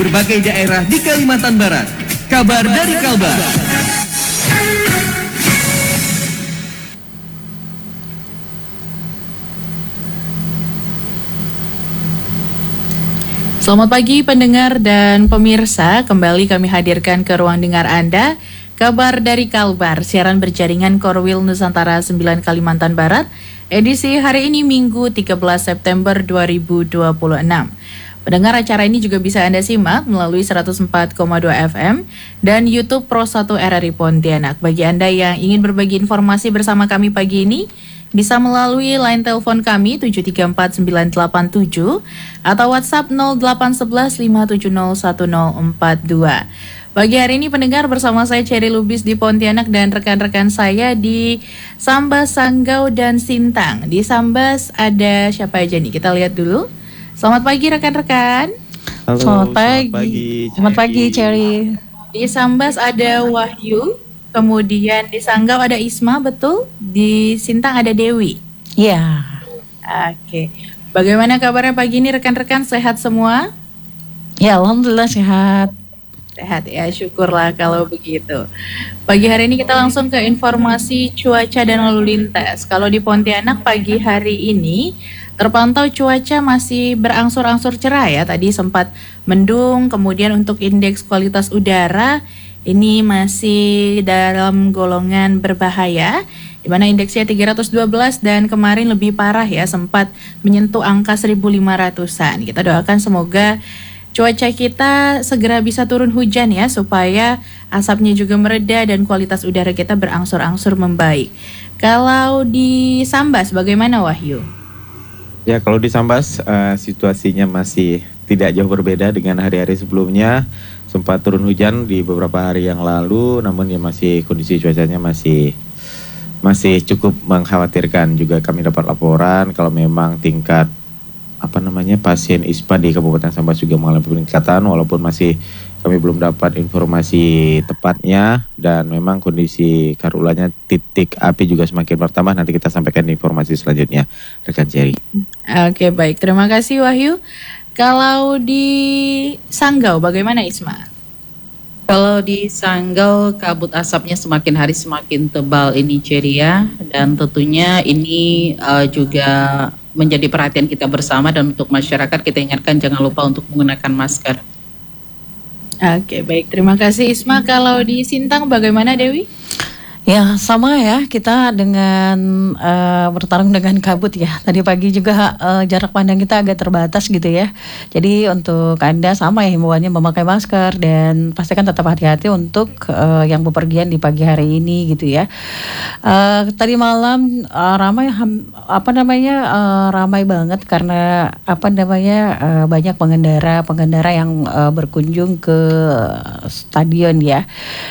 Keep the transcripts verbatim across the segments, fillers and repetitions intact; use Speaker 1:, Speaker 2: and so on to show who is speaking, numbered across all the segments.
Speaker 1: Berbagai daerah di Kalimantan Barat. Kabar dari Kalbar.
Speaker 2: Selamat pagi pendengar dan pemirsa, kembali kami hadirkan ke ruang dengar Anda. Kabar dari Kalbar, siaran berjaringan Korwil Nusantara sembilan Kalimantan Barat, edisi hari ini Minggu tiga belas September dua ribu dua puluh enam. Pendengar, acara ini juga bisa Anda simak melalui seratus empat koma dua F M dan YouTube Pro satu R R I Pontianak. Bagi Anda yang ingin berbagi informasi bersama kami pagi ini, bisa melalui line telepon kami tujuh tiga empat sembilan delapan tujuh atau WhatsApp nol delapan satu satu lima tujuh nol satu nol empat dua. Pagi hari ini pendengar, bersama saya Cherry Lubis di Pontianak dan rekan-rekan saya di Sambas, Sanggau, dan Sintang. Di Sambas ada siapa aja nih? Kita lihat dulu. Selamat pagi rekan-rekan.
Speaker 3: Halo,
Speaker 4: Selamat pagi.
Speaker 3: Selamat pagi,
Speaker 4: Selamat pagi, Cherry.
Speaker 2: Di Sambas ada Wahyu, kemudian di Sanggau ada Isma, betul? Di Sintang ada Dewi.
Speaker 4: Iya.
Speaker 2: Oke. Bagaimana kabarnya pagi ini rekan-rekan? Sehat semua?
Speaker 4: Ya, alhamdulillah sehat.
Speaker 2: Sehat ya, syukurlah kalau begitu. Pagi hari ini kita langsung ke informasi cuaca dan lalu lintas. Kalau di Pontianak pagi hari ini terpantau cuaca masih berangsur-angsur cerah ya. Tadi sempat mendung, kemudian untuk indeks kualitas udara ini masih dalam golongan berbahaya, di mana indeksnya tiga ratus dua belas dan kemarin lebih parah ya, sempat menyentuh angka seribu lima ratusan. Kita doakan semoga cuaca kita segera bisa turun hujan ya, supaya asapnya juga mereda dan kualitas udara kita berangsur-angsur membaik. Kalau di Sambas bagaimana, Wahyu?
Speaker 3: Ya, kalau di Sambas uh, situasinya masih tidak jauh berbeda dengan hari-hari sebelumnya. Sempat turun hujan di beberapa hari yang lalu, namun ya masih kondisi cuacanya masih masih cukup mengkhawatirkan. Juga kami dapat laporan kalau memang tingkat apa namanya pasien I S P A di Kabupaten Sambas juga mengalami peningkatan, walaupun masih kami belum dapat informasi tepatnya, dan memang kondisi karulanya titik api juga semakin bertambah. Nanti kita sampaikan informasi selanjutnya, rekan Cherry.
Speaker 2: Oke, baik, terima kasih Wahyu. Kalau di Sanggau bagaimana, Isma?
Speaker 5: Kalau di Sanggau, kabut asapnya semakin hari semakin tebal ini, Cherry ya, dan tentunya ini uh, juga menjadi perhatian kita bersama, dan untuk masyarakat kita ingatkan jangan lupa untuk menggunakan masker.
Speaker 2: Oke, baik, terima kasih Isma. Kalau di Sintang bagaimana, Dewi?
Speaker 4: Ya, sama ya, kita dengan uh, bertarung dengan kabut ya. Tadi pagi juga uh, jarak pandang kita agak terbatas gitu ya. Jadi untuk Anda sama ya, himbauannya memakai masker dan pastikan tetap hati-hati untuk uh, yang bepergian di pagi hari ini gitu ya. Uh, tadi malam uh, ramai ham, apa namanya uh, ramai banget karena apa namanya uh, banyak pengendara-pengendara yang uh, berkunjung ke stadion ya.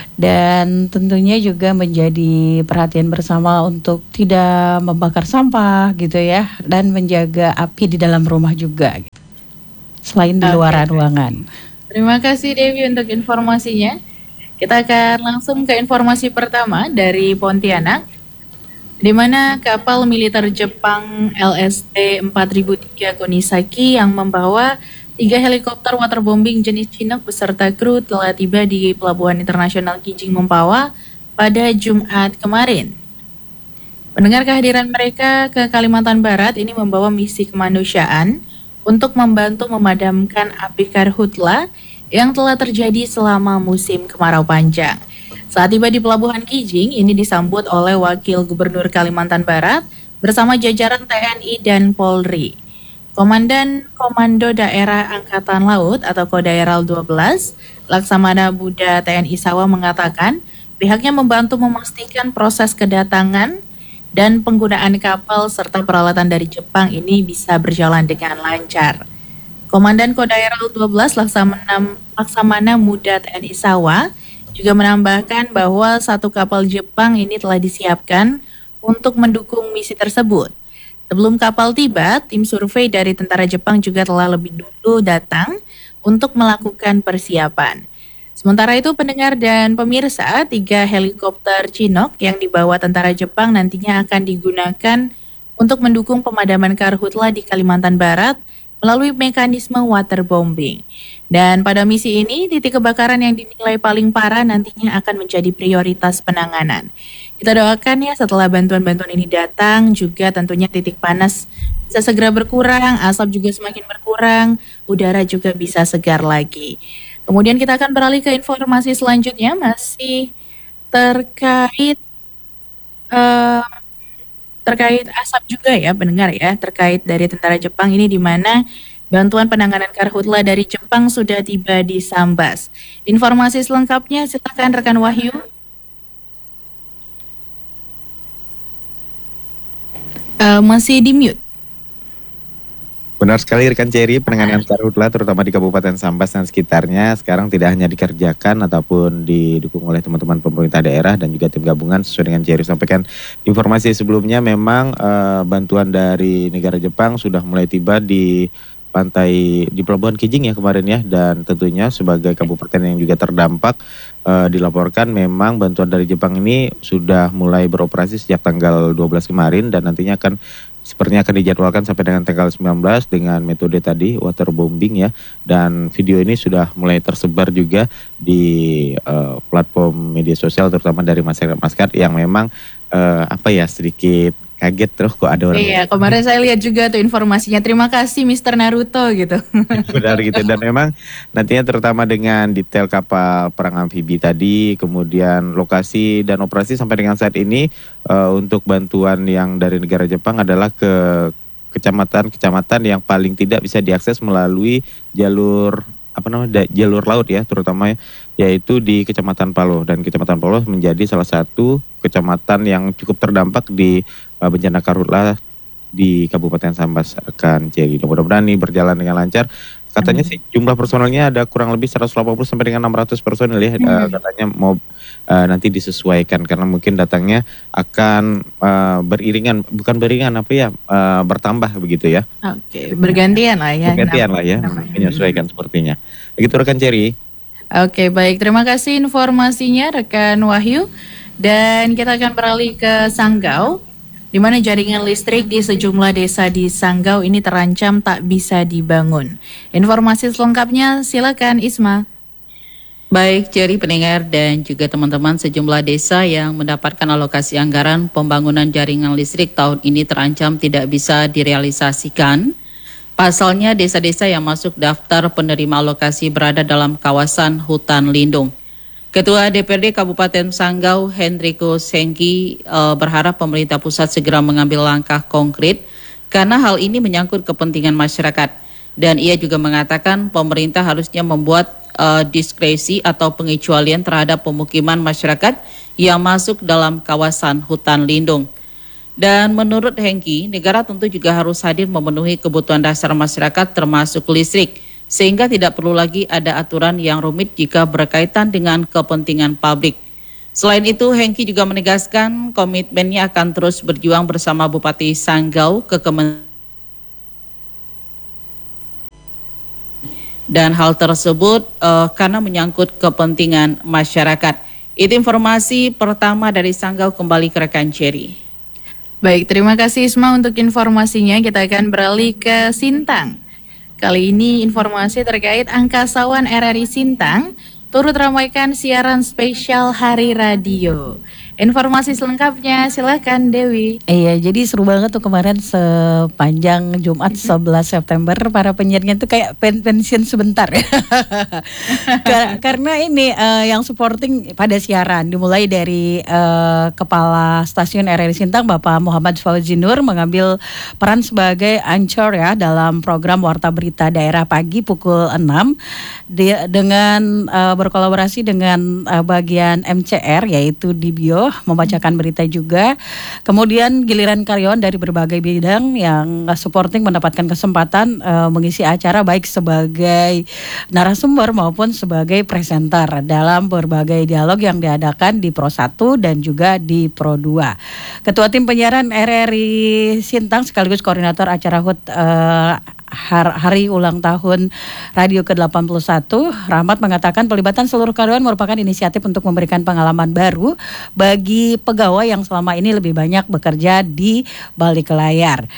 Speaker 4: Dan tentunya juga menjadi jadi perhatian bersama untuk tidak membakar sampah gitu ya, dan menjaga api di dalam rumah juga gitu, selain di luar
Speaker 2: okay.
Speaker 4: ruangan.
Speaker 2: Terima kasih Dewi untuk informasinya. Kita akan langsung ke informasi pertama dari Pontianak, di mana kapal militer Jepang L S T empat ribu tiga Konisaki yang membawa tiga helikopter waterbombing jenis Chinook beserta kru telah tiba di Pelabuhan Internasional Kijing Mempawah pada Jumat kemarin. Pendengar, kehadiran mereka ke Kalimantan Barat ini membawa misi kemanusiaan untuk membantu memadamkan api karhutla yang telah terjadi selama musim kemarau panjang. Saat tiba di Pelabuhan Kijing, ini disambut oleh Wakil Gubernur Kalimantan Barat bersama jajaran T N I dan Polri. Komandan Komando Daerah Angkatan Laut atau Kodaeral dua belas, Laksamana Buda T N I Sawa mengatakan, pihaknya membantu memastikan proses kedatangan dan penggunaan kapal serta peralatan dari Jepang ini bisa berjalan dengan lancar. Komandan Kodaeral dua belas Laksamana, Laksamana Muda T N I Sawa juga menambahkan bahwa satu kapal Jepang ini telah disiapkan untuk mendukung misi tersebut. Sebelum kapal tiba, tim survei dari tentara Jepang juga telah lebih dulu datang untuk melakukan persiapan. Sementara itu pendengar dan pemirsa, tiga helikopter Chinook yang dibawa tentara Jepang nantinya akan digunakan untuk mendukung pemadaman karhutla di Kalimantan Barat melalui mekanisme waterbombing. Dan pada misi ini, titik kebakaran yang dinilai paling parah nantinya akan menjadi prioritas penanganan. Kita doakan ya setelah bantuan-bantuan ini datang, juga tentunya titik panas bisa segera berkurang, asap juga semakin berkurang, udara juga bisa segar lagi. Kemudian kita akan beralih ke informasi selanjutnya, masih terkait uh, terkait asap juga ya, pendengar ya, terkait dari tentara Jepang ini di mana bantuan penanganan karhutla dari Jepang sudah tiba di Sambas. Informasi selengkapnya silakan rekan Wahyu. Uh, masih di mute.
Speaker 3: Benar sekali rekan Cherry, penanganan karhutla terutama di Kabupaten Sambas dan sekitarnya sekarang tidak hanya dikerjakan ataupun didukung oleh teman-teman pemerintah daerah dan juga tim gabungan. Sesuai dengan Cherry sampaikan informasi sebelumnya, memang uh, bantuan dari negara Jepang sudah mulai tiba di pantai di Pelabuhan Kijing ya kemarin ya, dan tentunya sebagai kabupaten yang juga terdampak uh, dilaporkan memang bantuan dari Jepang ini sudah mulai beroperasi sejak tanggal dua belas kemarin dan nantinya akan sepertinya akan dijadwalkan sampai dengan tanggal sembilan belas dengan metode tadi waterbombing ya, dan video ini sudah mulai tersebar juga di uh, platform media sosial terutama dari masyarakat-masyarakat yang memang uh, apa ya sedikit kaget terus kok ada orang.
Speaker 2: Iya, kemarin saya lihat juga tuh informasinya. Terima kasih mister Naruto gitu.
Speaker 3: Benar gitu, dan memang nantinya terutama dengan detail kapal perang amfibi tadi, kemudian lokasi dan operasi sampai dengan saat ini uh, untuk bantuan yang dari negara Jepang adalah ke kecamatan-kecamatan yang paling tidak bisa diakses melalui jalur apa namanya jalur laut ya, terutama yaitu di Kecamatan Paloh, dan Kecamatan Paloh menjadi salah satu kecamatan yang cukup terdampak di uh, bencana karhutla di Kabupaten Sambas rekan Cherry. Mudah-mudahan ini berjalan dengan lancar. Katanya sih jumlah personelnya ada kurang lebih seratus delapan puluh sampai dengan enam ratus personel ya, uh, katanya mau uh, nanti disesuaikan karena mungkin datangnya akan uh, beriringan, bukan beriringan apa ya, uh, bertambah begitu ya.
Speaker 2: Oke, bergantian lah ya.
Speaker 3: Bergantian lah ya, menyesuaikan sepertinya. Begitu rekan Cherry.
Speaker 2: Oke, baik. Terima kasih informasinya rekan Wahyu. Dan kita akan beralih ke Sanggau, di mana jaringan listrik di sejumlah desa di Sanggau ini terancam tak bisa dibangun. Informasi selengkapnya silakan Isma.
Speaker 5: Baik, Cherry pendengar dan juga teman-teman, sejumlah desa yang mendapatkan alokasi anggaran pembangunan jaringan listrik tahun ini terancam tidak bisa direalisasikan. Pasalnya desa-desa yang masuk daftar penerima alokasi berada dalam kawasan hutan lindung. Ketua D P R D Kabupaten Sanggau, Hendriko Sengki, uh, berharap pemerintah pusat segera mengambil langkah konkret karena hal ini menyangkut kepentingan masyarakat. Dan ia juga mengatakan pemerintah harusnya membuat uh, diskresi atau pengecualian terhadap pemukiman masyarakat yang masuk dalam kawasan hutan lindung. Dan menurut Hengki, negara tentu juga harus hadir memenuhi kebutuhan dasar masyarakat termasuk listrik, sehingga tidak perlu lagi ada aturan yang rumit jika berkaitan dengan kepentingan publik. Selain itu, Hengki juga menegaskan komitmennya akan terus berjuang bersama Bupati Sanggau ke Kementerian. Dan hal tersebut uh, karena menyangkut kepentingan masyarakat. Itu informasi pertama dari Sanggau, kembali ke rekan Cherry.
Speaker 2: Baik, terima kasih Isma untuk informasinya. Kita akan beralih ke Sintang. Kali ini informasi terkait angkasawan R R I Sintang turut ramaikan siaran spesial Hari Radio. Informasi selengkapnya silakan Dewi.
Speaker 4: Iya, jadi seru banget tuh kemarin sepanjang Jumat sebelas September para penyiarnya tuh kayak pen pensiun sebentar ya. Karena ini uh, yang supporting pada siaran dimulai dari uh, Kepala Stasiun R R I Sintang Bapak Muhammad Fauzi Nur mengambil peran sebagai anchor ya dalam program Warta Berita Daerah Pagi pukul enam di, dengan uh, berkolaborasi dengan uh, bagian M C R yaitu Dibio membacakan berita juga. Kemudian giliran karyawan dari berbagai bidang yang supporting mendapatkan kesempatan uh, mengisi acara baik sebagai narasumber maupun sebagai presenter dalam berbagai dialog yang diadakan di Pro satu dan juga di Pro dua. Ketua Tim Penyiaran R R I Sintang sekaligus koordinator acara H U T uh, Hari Ulang Tahun Radio ke delapan puluh satu, Rahmat mengatakan pelibatan seluruh karyawan merupakan inisiatif untuk memberikan pengalaman baru bagi pegawai yang selama ini lebih banyak bekerja di balik layar.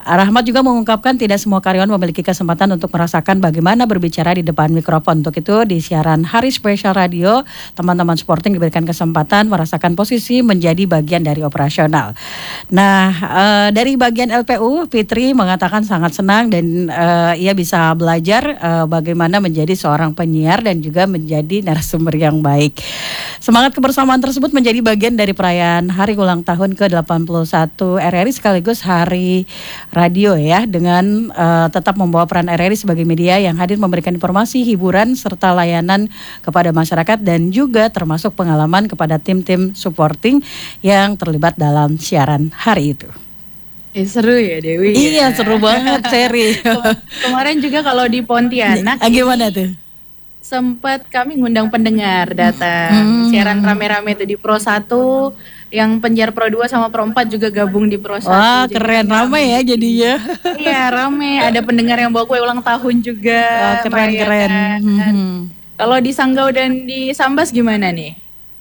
Speaker 4: Rahmat juga mengungkapkan tidak semua karyawan memiliki kesempatan untuk merasakan bagaimana berbicara di depan mikrofon. Untuk itu di siaran Hari Spesial Radio, teman-teman supporting diberikan kesempatan merasakan posisi menjadi bagian dari operasional. Nah, uh, dari bagian L P U, Fitri mengatakan sangat senang dan uh, ia bisa belajar uh, bagaimana menjadi seorang penyiar dan juga menjadi narasumber yang baik. Semangat kebersamaan tersebut menjadi bagian dari perayaan hari ulang tahun ke delapan puluh satu R R I sekaligus Hari Radio ya, dengan uh, tetap membawa peran R R I sebagai media yang hadir memberikan informasi, hiburan, serta layanan kepada masyarakat dan juga termasuk pengalaman kepada tim-tim supporting yang terlibat dalam siaran hari itu.
Speaker 2: Eh, seru ya Dewi.
Speaker 4: Iya,
Speaker 2: ya.
Speaker 4: seru banget Seri.
Speaker 2: Kemarin juga kalau di Pontianak
Speaker 4: Ah, gimana tuh?
Speaker 2: sempat kami ngundang pendengar datang
Speaker 4: Hmm.
Speaker 2: siaran rame-rame itu di Pro satu, yang penyiar Pro dua sama Pro empat juga gabung di Pro satu.
Speaker 4: Wah,
Speaker 2: Jadi
Speaker 4: keren, ramai ya jadinya.
Speaker 2: Iya, rame. Ada pendengar yang bawa kue ulang tahun juga.
Speaker 4: Wah, keren keren.
Speaker 2: merayakan.
Speaker 4: Hmm.
Speaker 2: Kalau di Sanggau dan di Sambas gimana nih?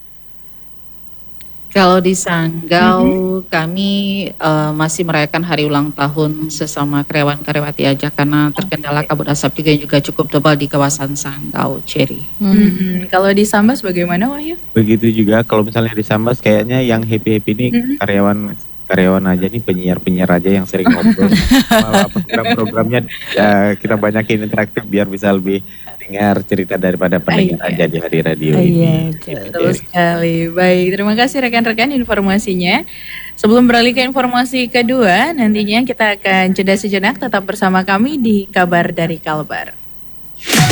Speaker 5: Kalau di Sanggau kami eh, masih merayakan hari ulang tahun sesama karyawan-karyawati aja karena terkendala kabut asap juga yang juga cukup tebal di kawasan Sanggau, Cherry.
Speaker 2: Mm-mm. Kalau di Sambas bagaimana Wahyu?
Speaker 3: Begitu juga kalau misalnya di Sambas kayaknya yang happy-happy ini
Speaker 2: Mhm.
Speaker 3: karyawan karyawan aja nih, penyiar-penyiar aja yang sering ngobrol. Malah program-programnya eh, kita banyakin interaktif biar bisa lebih dengar cerita daripada pendengar
Speaker 2: Iya.
Speaker 3: aja di hari radio
Speaker 4: Iya,
Speaker 3: ini.
Speaker 4: betul.
Speaker 2: Betul sekali. Baik, terima kasih rekan-rekan informasinya. Sebelum beralih ke informasi kedua, nantinya kita akan jeda sejenak tetap bersama kami di Kabar dari Kalbar.